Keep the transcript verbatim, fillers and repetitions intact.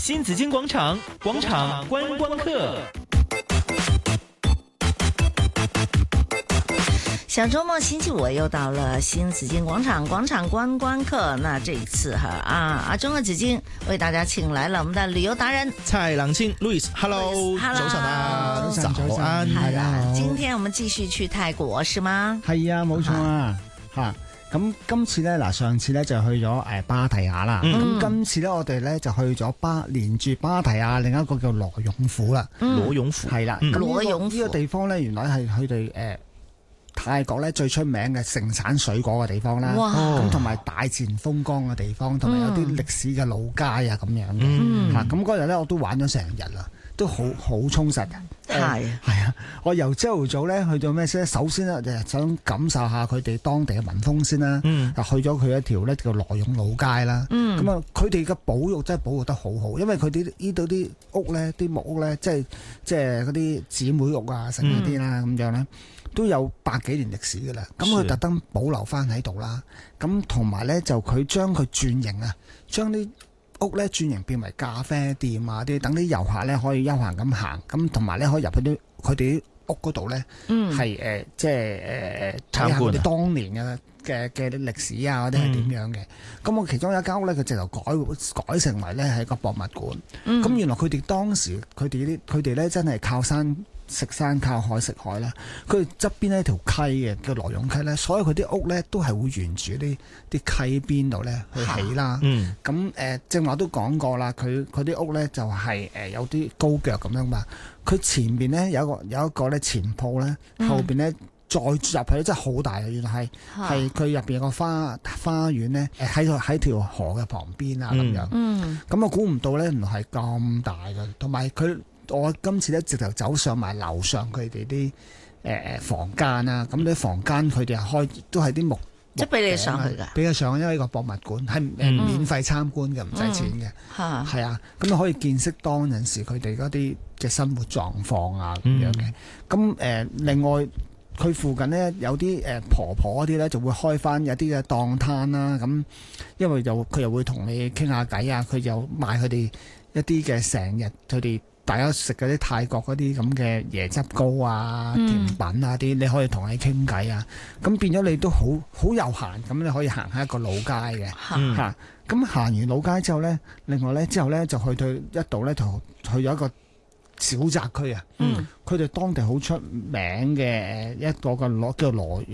新紫荊廣場，廣場觀光客。 小周末星期五又到了新紫荊廣場廣場觀光客，那這一次哈啊阿中嘅紫荊為大家請來了我們的旅遊達人蔡朗慶 Louis，Hello， 早晨啊，早安， 係啦，今天我們繼續去泰國是嗎？ 係啊，冇錯啊，吓咁今次咧嗱，上次咧就去咗誒芭提雅啦，咁、嗯、今次咧我哋咧就去咗巴連住芭提雅另一個叫羅勇府啦， 羅勇府係啦，咁羅勇府呢個地方咧原來係佢哋誒泰國咧最出名嘅盛產水果嘅地方啦，咁同埋大自然風光嘅地方，同埋有啲歷史嘅老街啊咁樣嘅，吓咁嗰日咧我都玩咗成日啦，都好好充實嘅。係係啊！我由朝頭早咧去到咩先？首先咧就想感受下佢哋當地嘅民風先啦。嗯，去咗佢一條咧叫羅勇老街啦。嗯，咁啊，佢哋嘅保育真係保育得好好，因為佢哋呢度啲屋咧，啲木屋咧，即係即係嗰啲姊妹屋啊，成嗰啲啦，咁樣咧都有百幾年歷史噶啦。咁佢特登保留翻喺度啦。咁同埋咧就佢將佢轉型啊，將啲屋咧轉型變為咖啡店啊啲，等啲遊客咧可以悠閒咁行，咁同埋咧可以入去啲佢哋啲屋嗰度咧，係誒、呃、即係誒睇下佢哋當年嘅嘅嘅啲歷史啊嗰啲係點樣嘅。咁、嗯、我其中有一間屋咧，佢直頭改改成為咧係一個博物館。咁、嗯、原來佢哋當時佢哋啲佢哋咧真係靠山食山靠海食海啦，佢哋側邊呢條溪嘅叫羅勇溪咧，所有佢啲屋咧都係會沿住啲啲溪邊度咧去起啦。嗯，咁誒正話都講過啦，佢佢啲屋咧就係、是、誒、呃、有啲高腳咁樣嘛。佢前邊咧有一個有一個咧前鋪咧，後邊咧再入去真係好大嘅，原來係係佢入邊有個花花園咧，誒喺個喺條河嘅旁邊啊咁樣。嗯，咁我估唔到咧，原來係咁大嘅，同埋佢。我今次咧直頭走上埋樓上佢哋啲誒誒房間啊，咁啲房間佢哋係開都係啲木， 即係俾你上去㗎， 俾你上去，因為呢個博物館係誒免費參觀嘅，唔使、嗯、錢嘅，係、嗯、啊，咁你可以見識當陣時佢哋嗰啲嘅生活狀況啊咁樣嘅。咁誒、呃、另外佢附近呢，有啲誒、呃、婆婆嗰啲咧就會開翻有啲嘅檔攤啦，咁因為又佢又會同你傾下偈啊，佢又賣佢哋一啲嘅成日佢哋。大家食嗰啲泰國嗰啲咁嘅椰汁糕啊、甜品啊啲、嗯，你可以同佢傾偈啊，咁變咗你都好好悠閒，咁你可以行下一個老街嘅嚇。咁行完老街之後咧，另外咧之後咧就去到一度咧，就去咗一個小宅區啊。嗯，佢哋當地好出名嘅一個個攞叫羅